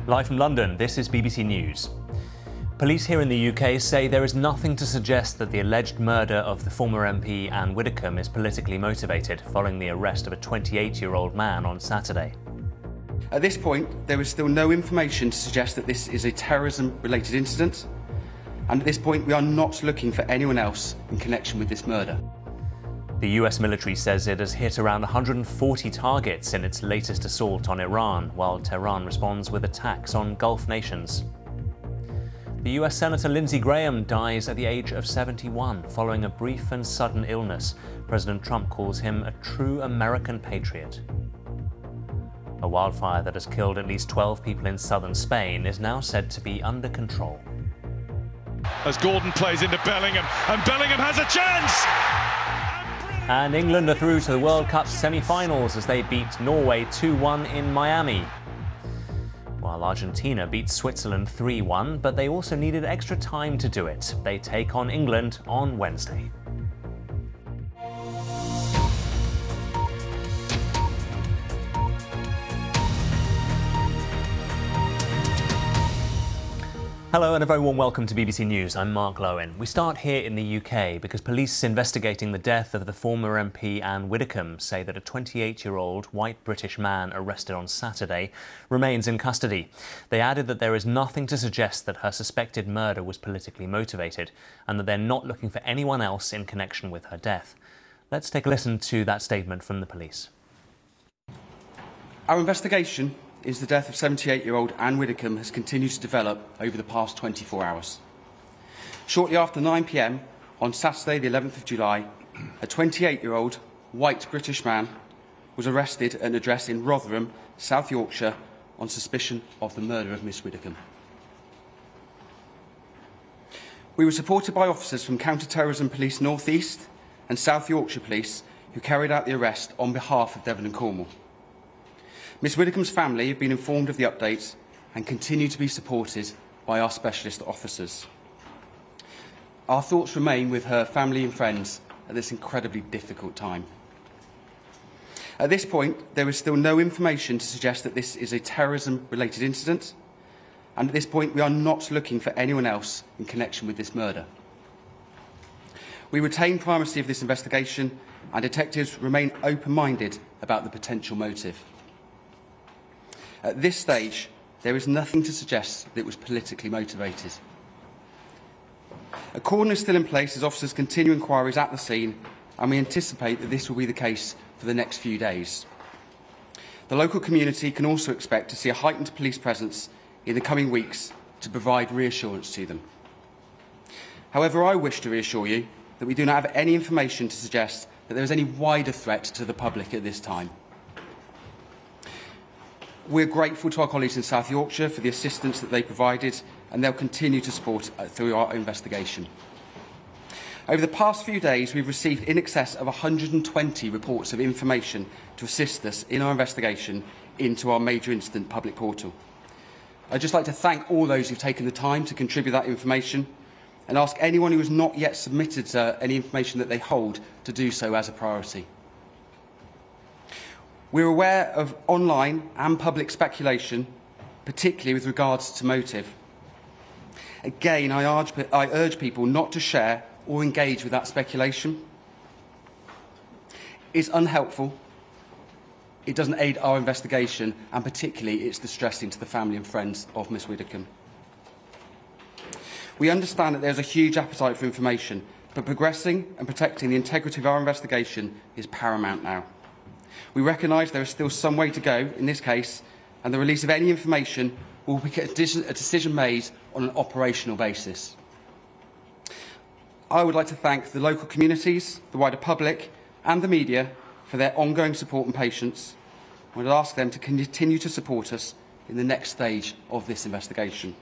Live from London, this is BBC News. Police here in the UK say there is nothing to suggest that the alleged murder of the former MP Anne Widdecombe is politically motivated, following the arrest of a 28-year-old man on Saturday. At this point, there is still no information to suggest that this is a terrorism-related incident, and at this point we are not looking for anyone else in connection with this murder. The US military says it has hit around 140 targets in its latest assault on Iran, while Tehran responds with attacks on Gulf nations. The US Senator Lindsey Graham dies at the age of 71 following a brief and sudden illness. President Trump calls him a true American patriot. A wildfire that has killed at least 12 people in southern Spain is now said to be under control. As Gordon plays into Bellingham, and Bellingham has a chance! And England are through to the World Cup semi-finals as they beat Norway 2-1 in Miami. While Argentina beat Switzerland 3-1, but they also needed extra time to do it. They take on England on Wednesday. Hello and a very warm welcome to BBC News. I'm Mark Lowen. We start here in the UK because police investigating the death of the former MP Anne Widdecombe say that a 28-year-old white British man arrested on Saturday remains in custody. They added that there is nothing to suggest that her suspected murder was politically motivated and that they're not looking for anyone else in connection with her death. Let's take a listen to that statement from the police. Our investigation into the death of 78-year-old Anne Widdecombe has continued to develop over the past 24 hours. Shortly after 9 p.m. on Saturday, the 11th of July, a 28-year-old white British man was arrested at an address in Rotherham, South Yorkshire, on suspicion of the murder of Miss Widdecombe. We were supported by officers from Counter-Terrorism Police North East and South Yorkshire Police who carried out the arrest on behalf of Devon and Cornwall. Miss Widdecombe's family have been informed of the updates and continue to be supported by our specialist officers. Our thoughts remain with her family and friends at this incredibly difficult time. At this point, there is still no information to suggest that this is a terrorism-related incident, and at this point we are not looking for anyone else in connection with this murder. We retain primacy of this investigation, and detectives remain open-minded about the potential motive. At this stage, there is nothing to suggest that it was politically motivated. A cordon is still in place as officers continue inquiries at the scene, and we anticipate that this will be the case for the next few days. The local community can also expect to see a heightened police presence in the coming weeks to provide reassurance to them. However, I wish to reassure you that we do not have any information to suggest that there is any wider threat to the public at this time. We're grateful to our colleagues in South Yorkshire for the assistance that they provided, and they'll continue to support through our investigation. Over the past few days, we've received in excess of 120 reports of information to assist us in our investigation into our major incident public portal. I'd just like to thank all those who've taken the time to contribute that information and ask anyone who has not yet submitted any information that they hold to do so as a priority. We're aware of online and public speculation, particularly with regards to motive. Again, I urge people not to share or engage with that speculation. It's unhelpful, it doesn't aid our investigation, and particularly it's distressing to the family and friends of Miss Widdecombe. We understand that there's a huge appetite for information, but progressing and protecting the integrity of our investigation is paramount now. We recognise there is still some way to go in this case, and the release of any information will be a decision made on an operational basis. I would like to thank the local communities, the wider public and the media for their ongoing support and patience. I would ask them to continue to support us in the next stage of this investigation.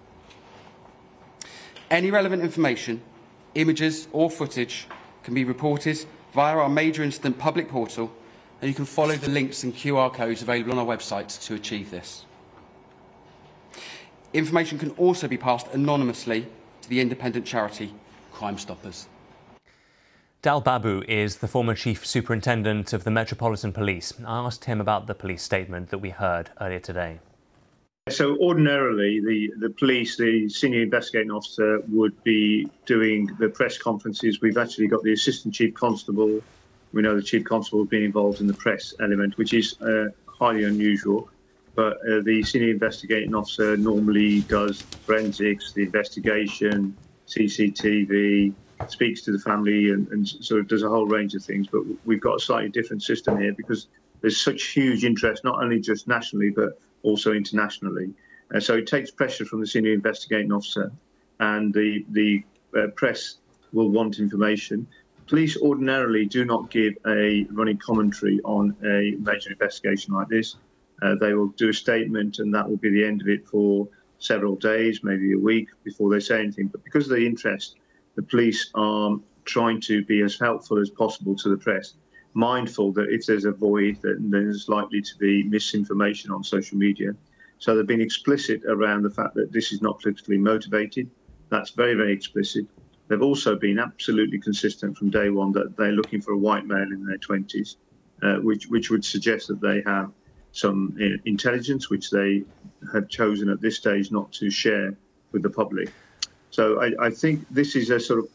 Any relevant information, images or footage can be reported via our major incident public portal, and you can follow the links and QR codes available on our website to achieve this. Information can also be passed anonymously to the independent charity Crime Stoppers. Dal Babu is the former Chief Superintendent of the Metropolitan Police. I asked him about the police statement that we heard earlier today. So ordinarily, the police, the senior investigating officer, would be doing the press conferences. We've actually got the assistant chief constable. We know the chief constable has been involved in the press element, which is highly unusual. But the senior investigating officer normally does forensics, the investigation, CCTV, speaks to the family, and sort of does a whole range of things. But we've got a slightly different system here because there's such huge interest, not only just nationally, but also internationally. So it takes pressure from the senior investigating officer, and the press will want information. Police ordinarily do not give a running commentary on a major investigation like this. They will do a statement, and that will be the end of it for several days, maybe a week, before they say anything. But because of the interest, the police are trying to be as helpful as possible to the press, mindful that if there's a void, then there's likely to be misinformation on social media. So they've been explicit around the fact that this is not politically motivated. That's very, very explicit. They've also been absolutely consistent from day one that they're looking for a white male in their 20s, which would suggest that they have some intelligence, which they have chosen at this stage not to share with the public. So I think this is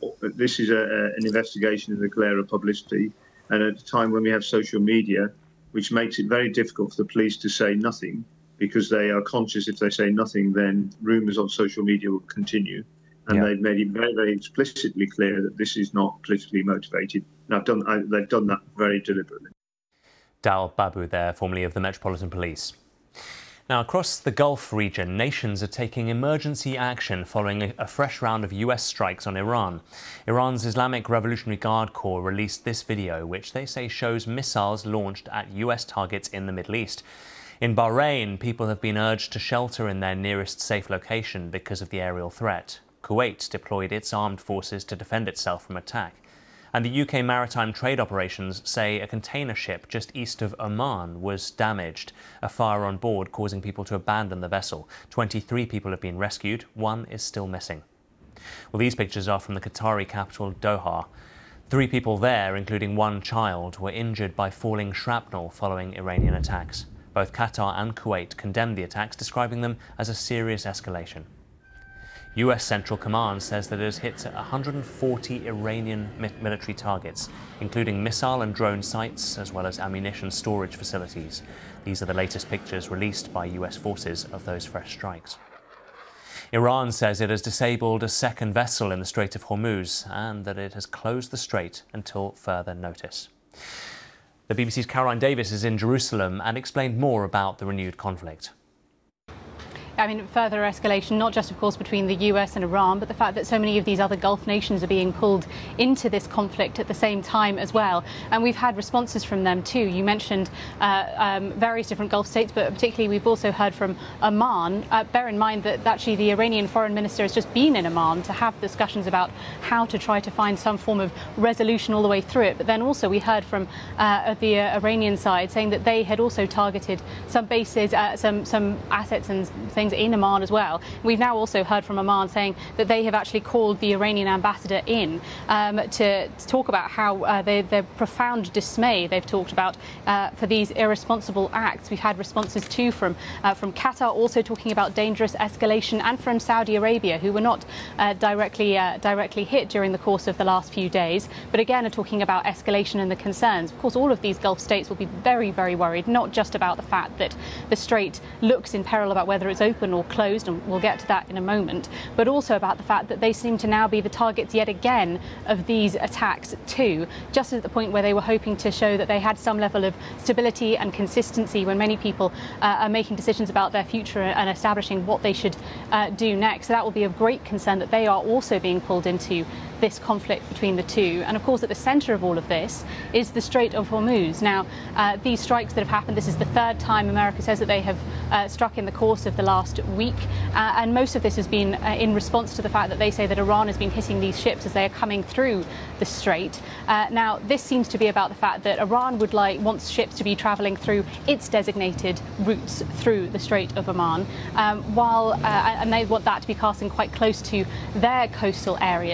an investigation in the glare of publicity, and at a time when we have social media, which makes it very difficult for the police to say nothing, because they are conscious if they say nothing, then rumours on social media will continue. And they've made it very, very explicitly clear that this is not politically motivated. And they've done that very deliberately. Dal Babu there, formerly of the Metropolitan Police. Now, across the Gulf region, nations are taking emergency action following a fresh round of US strikes on Iran. Iran's Islamic Revolutionary Guard Corps released this video, which they say shows missiles launched at US targets in the Middle East. In Bahrain, people have been urged to shelter in their nearest safe location because of the aerial threat. Kuwait deployed its armed forces to defend itself from attack. And the UK maritime trade operations say a container ship just east of Oman was damaged, a fire on board causing people to abandon the vessel. 23 people have been rescued, one is still missing. Well, these pictures are from the Qatari capital, Doha. 3 people there, including 1 child, were injured by falling shrapnel following Iranian attacks. Both Qatar and Kuwait condemned the attacks, describing them as a serious escalation. US Central Command says that it has hit 140 Iranian military targets, including missile and drone sites, as well as ammunition storage facilities. These are the latest pictures released by US forces of those fresh strikes. Iran says it has disabled a second vessel in the Strait of Hormuz and that it has closed the strait until further notice. The BBC's Caroline Davis is in Jerusalem and explained more about the renewed conflict. I mean, further escalation, not just, of course, between the US and Iran, but the fact that so many of these other Gulf nations are being pulled into this conflict at the same time as well. And we've had responses from them too. You mentioned various different Gulf states, but particularly we've also heard from Oman. Bear in mind that actually the Iranian foreign minister has just been in Oman to have discussions about how to try to find some form of resolution all the way through it. But then also we heard from the Iranian side saying that they had also targeted some bases, some assets and things in Oman as well. We've now also heard from Oman saying that they have actually called the Iranian ambassador in to talk about how their profound dismay they've talked about for these irresponsible acts. We've had responses too from Qatar, also talking about dangerous escalation, and from Saudi Arabia, who were not directly hit during the course of the last few days, but again are talking about escalation and the concerns. Of course, all of these Gulf states will be very, very worried, not just about the fact that the strait looks in peril about whether it's open or closed, and we'll get to that in a moment, but also about the fact that they seem to now be the targets yet again of these attacks too, just at the point where they were hoping to show that they had some level of stability and consistency when many people are making decisions about their future and establishing what they should do next. So that will be of great concern that they are also being pulled into this conflict between the two. And of course, at the centre of all of this is the Strait of Hormuz. Now, these strikes that have happened, this is the 3rd time America says that they have struck in the course of the last week, and most of this has been in response to the fact that they say that Iran has been hitting these ships as they are coming through the strait. Now, this seems to be about the fact that Iran wants ships to be travelling through its designated routes through the Strait of Oman, and they want that to be casting quite close to their coastal areas.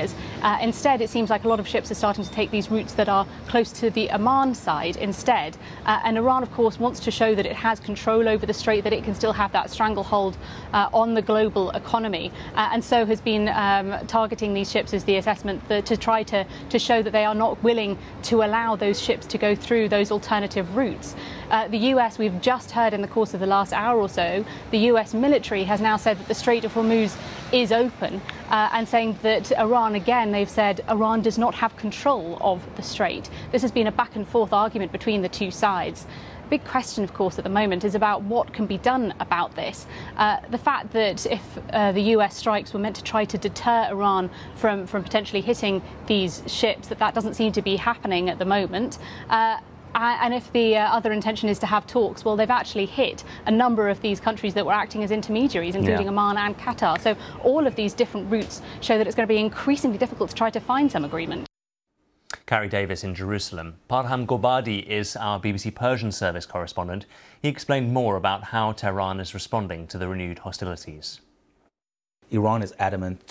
Instead, it seems like a lot of ships are starting to take these routes that are close to the Oman side instead. And Iran, of course, wants to show that it has control over the strait, that it can still have that stranglehold on the global economy, and so has been targeting these ships, as the assessment, to try to show that they are not willing to allow those ships to go through those alternative routes. The US, we've just heard in the course of the last hour or so, the US military has now said that the Strait of Hormuz is open, and saying that Iran, again, they've said Iran does not have control of the strait. This has been a back and forth argument between the two sides. Big question, of course, at the moment is about what can be done about this. The fact that if the US strikes were meant to try to deter Iran from potentially hitting these ships, that doesn't seem to be happening at the moment. And if the other intention is to have talks, well, they've actually hit a number of these countries that were acting as intermediaries, including Oman and Qatar. So all of these different routes show that it's going to be increasingly difficult to try to find some agreement. Carrie Davis in Jerusalem. Parham Gobadi is our BBC Persian service correspondent. He explained more about how Tehran is responding to the renewed hostilities. Iran is adamant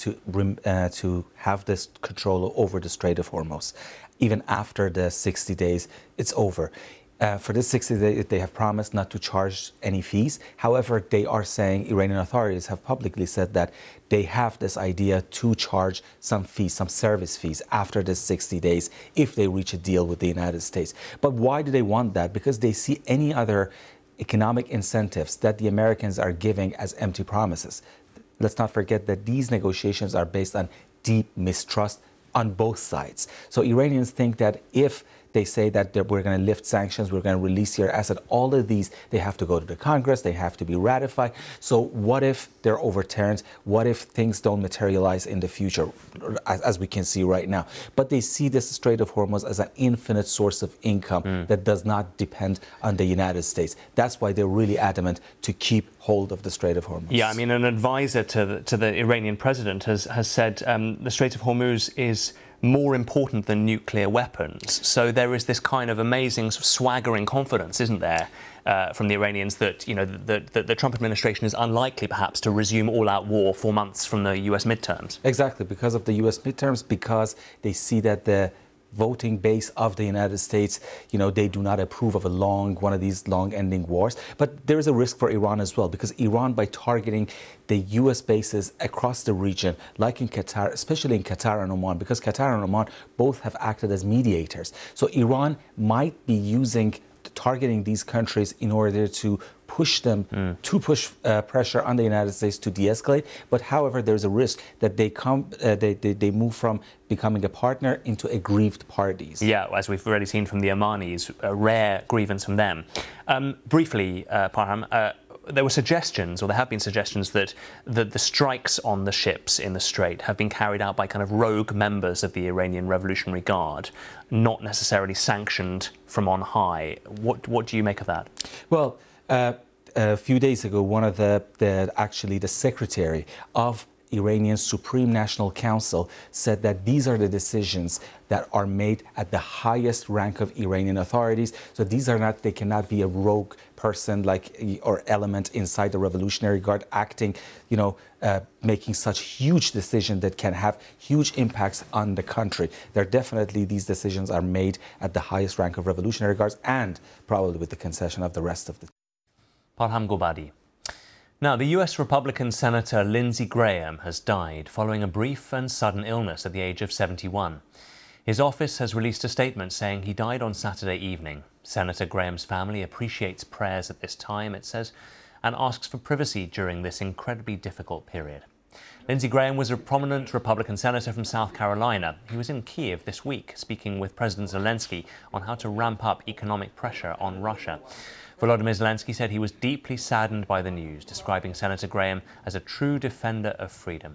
to have this control over the Strait of Hormuz. Even after the 60 days, it's over. For this 60 days, they have promised not to charge any fees. However, they are saying, Iranian authorities have publicly said that they have this idea to charge some fees, some service fees after the 60 days if they reach a deal with the United States. But why do they want that? Because they see any other economic incentives that the Americans are giving as empty promises. Let's not forget that these negotiations are based on deep mistrust on both sides. So Iranians think that if they say that we're going to lift sanctions, we're going to release your asset, all of these, they have to go to the Congress, they have to be ratified. So what if they're overturned? What if things don't materialize in the future, as we can see right now? But they see this Strait of Hormuz as an infinite source of income that does not depend on the United States. That's why they're really adamant to keep hold of the Strait of Hormuz. Yeah, I mean, an advisor to the Iranian president has said the Strait of Hormuz is more important than nuclear weapons. So there is this kind of amazing sort of swaggering confidence, isn't there, from the Iranians that, you know, the Trump administration is unlikely perhaps to resume all-out war 4 months from the US midterms. Exactly, because of the US midterms, because they see that the voting base of the United States, you know, they do not approve of one of these long-ending wars. But there is a risk for Iran as well, because Iran, by targeting the U.S. bases across the region, like in Qatar, especially in Qatar and Oman, because Qatar and Oman both have acted as mediators. So Iran might be targeting these countries in order to push them, push pressure on the United States to de-escalate. But however, there's a risk that they move from becoming a partner into aggrieved parties. Yeah, as we've already seen from the Omanis, a rare grievance from them. Briefly, Parham, there were suggestions, or there have been suggestions, that the strikes on the ships in the Strait have been carried out by kind of rogue members of the Iranian Revolutionary Guard, not necessarily sanctioned from on high. What do you make of that? Well, a few days ago, one of actually the secretary of Iranian Supreme National Council said that these are the decisions that are made at the highest rank of Iranian authorities. So these are not, they cannot be a rogue person or element inside the Revolutionary Guard acting, you know, making such huge decisions that can have huge impacts on the country. These decisions are made at the highest rank of Revolutionary Guards and probably with the concession of the rest of the. Parham Gobadi. Now, the US Republican Senator Lindsey Graham has died following a brief and sudden illness at the age of 71. His office has released a statement saying he died on Saturday evening. Senator Graham's family appreciates prayers at this time, it says, and asks for privacy during this incredibly difficult period. Lindsey Graham was a prominent Republican senator from South Carolina. He was in Kyiv this week, speaking with President Zelensky on how to ramp up economic pressure on Russia. Volodymyr Zelensky said he was deeply saddened by the news, describing Senator Graham as a true defender of freedom.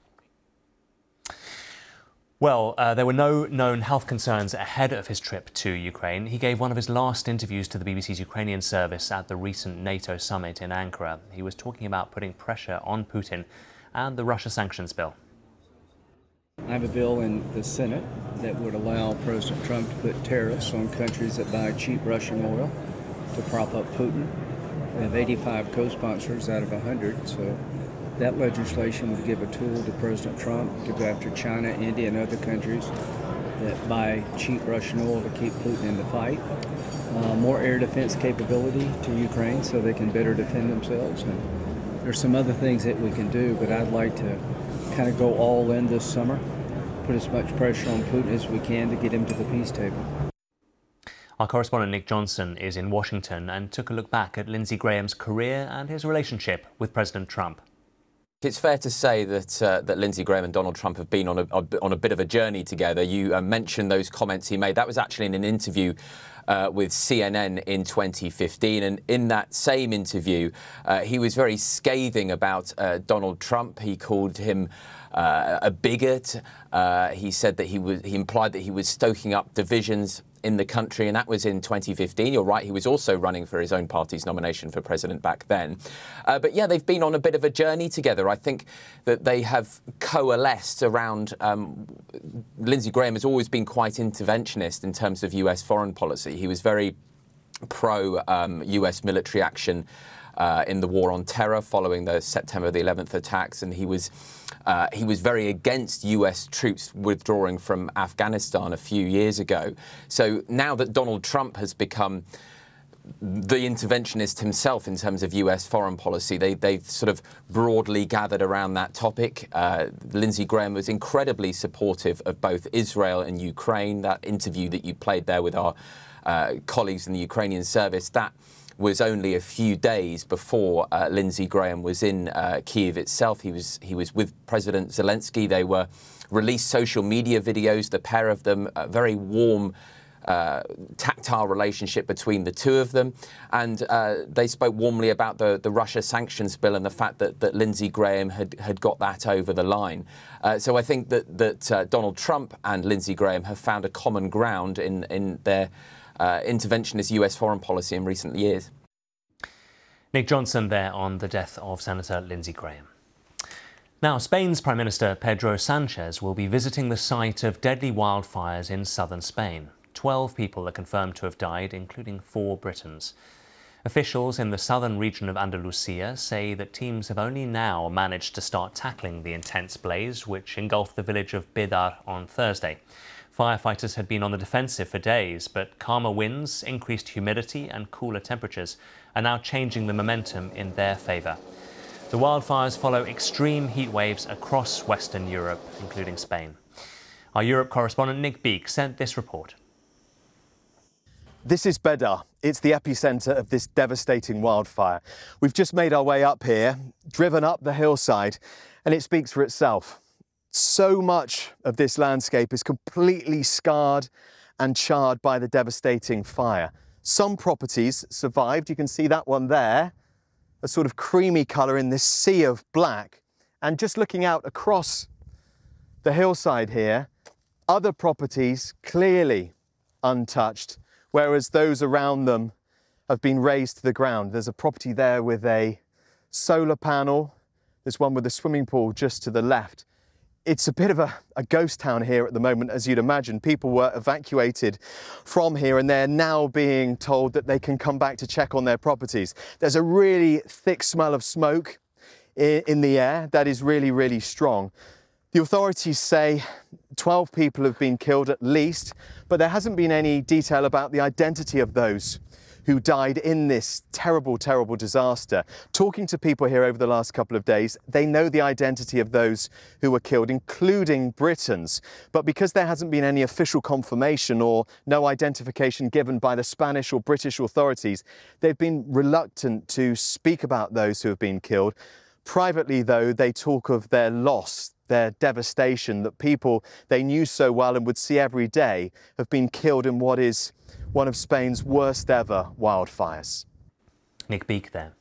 Well, there were no known health concerns ahead of his trip to Ukraine. He gave one of his last interviews to the BBC's Ukrainian service at the recent NATO summit in Ankara. He was talking about putting pressure on Putin and the Russia sanctions bill. I have a bill in the Senate that would allow President Trump to put tariffs on countries that buy cheap Russian oil to prop up Putin. We have 85 co-sponsors out of 100, so That legislation would give a tool to President Trump to go after China, India, and other countries that buy cheap Russian oil to keep Putin in the fight. More air defense capability to Ukraine so they can better defend themselves. And there's some other things that we can do, but I'd like to kind of go all in this summer, put as much pressure on Putin as we can to get him to the peace table. Our correspondent Nick Johnson is in Washington and took a look back at Lindsey Graham's career and his relationship with President Trump. It's fair to say that that Lindsey Graham and Donald Trump have been on a bit of a journey together. You mentioned those comments he made. That was actually in an interview with CNN in 2015. And in that same interview, he was very scathing about Donald Trump. He called him a bigot. He said that he implied that he was stoking up divisions in the country, and that was in 2015. You're right, he was also running for his own party's nomination for president back then. But yeah, they've been on a bit of a journey together. I think that they have coalesced around... Lindsey Graham has always been quite interventionist in terms of US foreign policy. He was very pro-US military action in the war on terror following the September the 11th attacks, and he was very against US troops withdrawing from Afghanistan a few years ago. So now that Donald Trump has become the interventionist himself in terms of US foreign policy, they've sort of broadly gathered around that topic. Lindsey Graham was incredibly supportive of both Israel and Ukraine. That interview that you played there with our colleagues in the Ukrainian service, that was only a few days before Lindsey Graham was in Kyiv itself. He was with President Zelensky. They were released social media videos, the pair of them, a very warm, tactile relationship between the two of them. And they spoke warmly about the Russia sanctions bill and the fact that Lindsey Graham had got that over the line. So I think that Donald Trump and Lindsey Graham have found a common ground in their interventionist US foreign policy in recent years. Nick Johnson there on the death of Senator Lindsey Graham. Now, Spain's Prime Minister Pedro Sanchez will be visiting the site of deadly wildfires in southern Spain. 12 people are confirmed to have died, including 4 Britons. Officials in the southern region of Andalusia say that teams have only now managed to start tackling the intense blaze, which engulfed the village of Bidar on Thursday. Firefighters had been on the defensive for days, but calmer winds, increased humidity and cooler temperatures are now changing the momentum in their favour. The wildfires follow extreme heat waves across Western Europe, including Spain. Our Europe correspondent Nick Beek sent this report. This is Bidar. It's the epicentre of this devastating wildfire. We've just made our way up here, driven up the hillside, and it speaks for itself. So much of this landscape is completely scarred and charred by the devastating fire. Some properties survived. You can see that one there, a sort of creamy colour in this sea of black. And just looking out across the hillside here, other properties clearly untouched, whereas those around them have been razed to the ground. There's a property there with a solar panel. There's one with a swimming pool just to the left. It's a bit of a ghost town here at the moment, as you'd imagine. People were evacuated from here and they're now being told that they can come back to check on their properties. There's a really thick smell of smoke in the air that is really, really strong. The authorities say 12 people have been killed at least, but there hasn't been any detail about the identity of those who died in this terrible, terrible disaster. Talking to people here over the last couple of days, they know the identity of those who were killed, including Britons. But because there hasn't been any official confirmation or no identification given by the Spanish or British authorities, they've been reluctant to speak about those who have been killed. Privately, though, they talk of their loss, their devastation, that people they knew so well and would see every day have been killed in what is one of Spain's worst ever wildfires. Nick Beek there.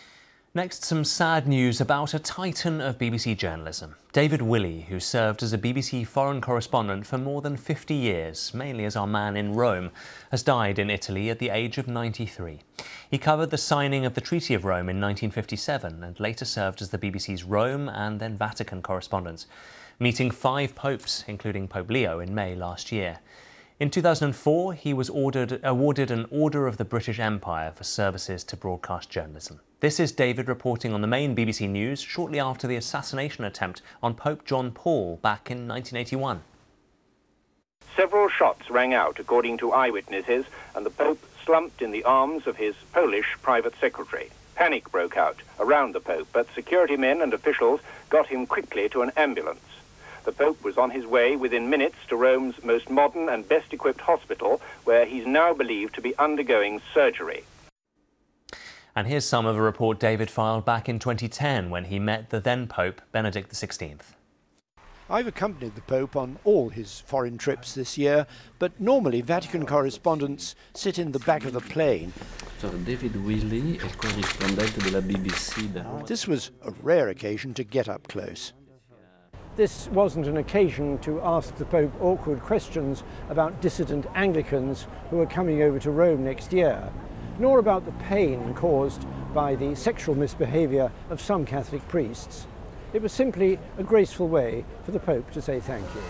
Next, some sad news about a titan of BBC journalism. David Willey, who served as a BBC foreign correspondent for more than 50 years, mainly as our man in Rome, has died in Italy at the age of 93. He covered the signing of the Treaty of Rome in 1957 and later served as the BBC's Rome and then Vatican correspondent, meeting 5 popes, including Pope Leo, in May last year. In 2004, he was awarded an Order of the British Empire for services to broadcast journalism. This is David reporting on the main BBC News shortly after the assassination attempt on Pope John Paul back in 1981. Several shots rang out, according to eyewitnesses, and the Pope slumped in the arms of his Polish private secretary. Panic broke out around the Pope, but security men and officials got him quickly to an ambulance. The Pope was on his way within minutes to Rome's most modern and best-equipped hospital, where he's now believed to be undergoing surgery. And here's some of a report David filed back in 2010 when he met the then Pope, Benedict XVI. I've accompanied the Pope on all his foreign trips this year, but normally Vatican correspondents sit in the back of the plane. David Willey est correspondente de la BBC. This was a rare occasion to get up close. This wasn't an occasion to ask the Pope awkward questions about dissident Anglicans who are coming over to Rome next year, nor about the pain caused by the sexual misbehaviour of some Catholic priests. It was simply a graceful way for the Pope to say thank you.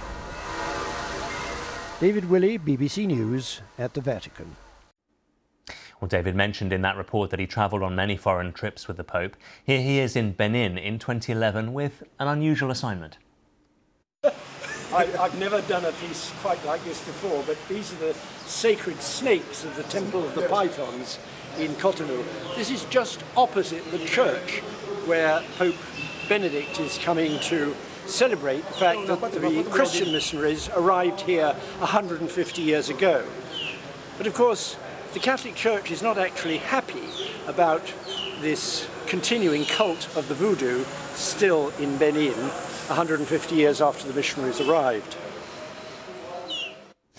David Willey, BBC News at the Vatican. Well, David mentioned in that report that he travelled on many foreign trips with the Pope. Here he is in Benin in 2011 with an unusual assignment. I've never done a piece quite like this before, but these are the sacred snakes of the Temple of the Pythons in Cotonou. This is just opposite the church where Pope Benedict is coming to celebrate the fact that the Christian missionaries arrived here 150 years ago. But of course, the Catholic Church is not actually happy about this continuing cult of the voodoo still in Benin 150 years after the missionaries arrived.